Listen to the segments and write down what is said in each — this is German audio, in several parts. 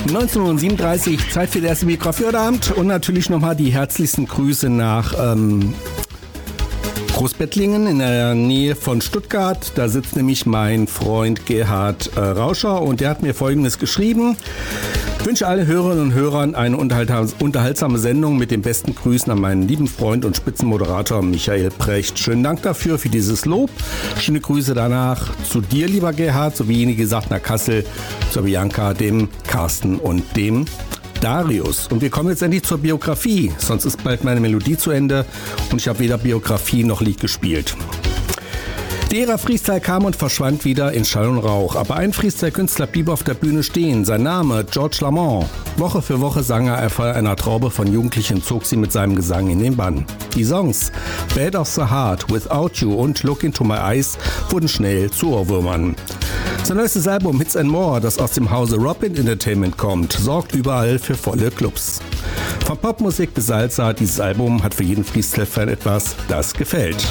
19:37 Uhr, Zeit für das erste Biografie heute Abend und natürlich nochmal die herzlichsten Grüße nach Großbettlingen in der Nähe von Stuttgart. Da sitzt nämlich mein Freund Gerhard Rauscher und der hat mir Folgendes geschrieben. Ich wünsche allen Hörerinnen und Hörern eine unterhaltsame Sendung mit den besten Grüßen an meinen lieben Freund und Spitzenmoderator Michael Precht. Schönen Dank dafür, für dieses Lob. Schöne Grüße danach zu dir, lieber Gerhard, sowie, wie gesagt, nach Kassel, zur Bianca, dem Carsten und dem Darius. Und wir kommen jetzt endlich zur Biografie, sonst ist bald meine Melodie zu Ende und ich habe weder Biografie noch Lied gespielt. Die Ära Freestyle kam und verschwand wieder in Schall und Rauch, aber ein Freestyle-Künstler blieb auf der Bühne stehen, sein Name George Lamont. Woche für Woche sang er vor einer Traube von Jugendlichen und zog sie mit seinem Gesang in den Bann. Die Songs Bad of the Heart, Without You und Look Into My Eyes wurden schnell zu Ohrwürmern. Sein neuestes Album Hits and More, das aus dem Hause Robin Entertainment kommt, sorgt überall für volle Clubs. Von Popmusik bis Salsa, dieses Album hat für jeden Freestyle-Fan etwas, das gefällt.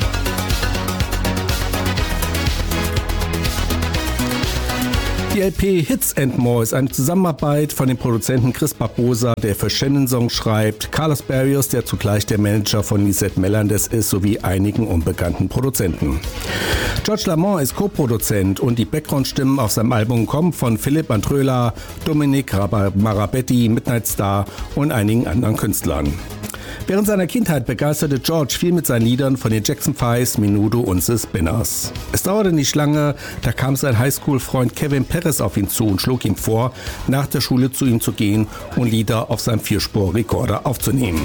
Die LP Hits and More ist eine Zusammenarbeit von dem Produzenten Chris Barbosa, der für Shannon Songs schreibt, Carlos Barrios, der zugleich der Manager von Lisette Mellandes ist, sowie einigen unbekannten Produzenten. George Lamont ist Co-Produzent und die Background-Stimmen auf seinem Album kommen von Philipp Andröla, Dominic Marabetti, Midnight Star und einigen anderen Künstlern. Während seiner Kindheit begeisterte George viel mit seinen Liedern von den Jackson 5, Menudo und The Spinners. Es dauerte nicht lange, da kam sein Highschool-Freund Kevin Perez auf ihn zu und schlug ihm vor, nach der Schule zu ihm zu gehen und Lieder auf seinem 4-Spur-Rekorder aufzunehmen.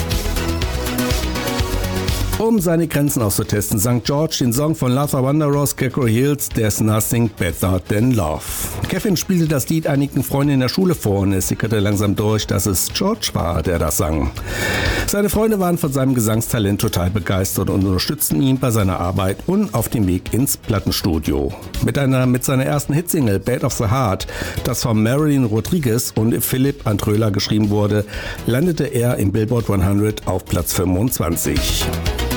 Um seine Grenzen auszutesten, sang George den Song von Luther Vandross, Cockrell Hills, There's Nothing Better Than Love. Kevin spielte das Lied einigen Freunden in der Schule vor und es sickerte langsam durch, dass es George war, der das sang. Seine Freunde waren von seinem Gesangstalent total begeistert und unterstützten ihn bei seiner Arbeit und auf dem Weg ins Plattenstudio. Mit seiner ersten Hitsingle Bad of the Heart, das von Marilyn Rodriguez und Philipp Andröla geschrieben wurde, landete er im Billboard 100 auf Platz 25.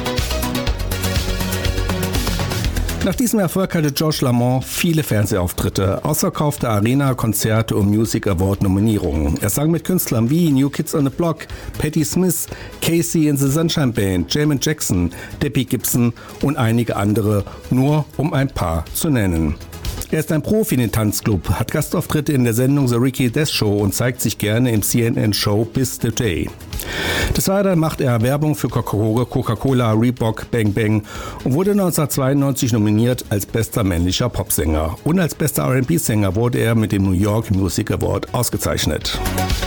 Nach diesem Erfolg hatte George Lamont viele Fernsehauftritte, ausverkaufte Arena, Konzerte und Music Award Nominierungen. Er sang mit Künstlern wie New Kids on the Block, Patti Smith, Casey and the Sunshine Band, Jamin Jackson, Debbie Gibson und einige andere, nur um ein paar zu nennen. Er ist ein Profi in den Tanzclub, hat Gastauftritte in der Sendung The Ricky Death Show und zeigt sich gerne im CNN-Show Bis Today. Des Weiteren macht er Werbung für Coca-Cola, Reebok, Bang Bang und wurde 1992 nominiert als bester männlicher Popsänger. Und als bester R&B-Sänger wurde er mit dem New York Music Award ausgezeichnet.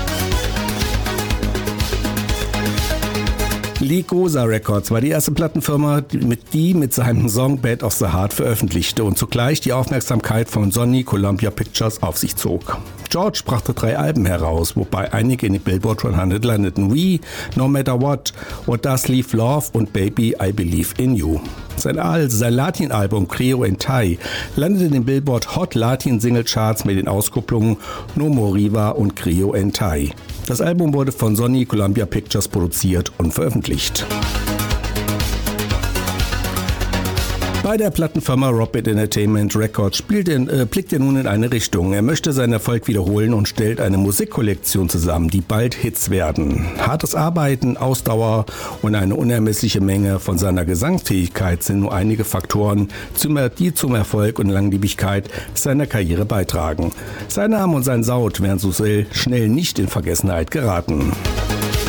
Ligosa Records war die erste Plattenfirma, die mit seinem Song Bad of the Heart veröffentlichte und zugleich die Aufmerksamkeit von Sony Columbia Pictures auf sich zog. George brachte 3 Alben heraus, wobei einige in die Billboard 100 landeten, wie No Matter What Does Leave Love und Baby I Believe in You. Sein Latin-Album Creo en Thai landete in den Billboard Hot Latin Single Charts mit den Auskopplungen No More Riva und Creo en Thai. Das Album wurde von Sony Columbia Pictures produziert und veröffentlicht. Bei der Plattenfirma Robin Entertainment Records blickt er nun in eine Richtung. Er möchte seinen Erfolg wiederholen und stellt eine Musikkollektion zusammen, die bald Hits werden. Hartes Arbeiten, Ausdauer und eine unermessliche Menge von seiner Gesangsfähigkeit sind nur einige Faktoren, die zum Erfolg und Langlebigkeit seiner Karriere beitragen. Sein Name und sein Sound werden so schnell nicht in Vergessenheit geraten.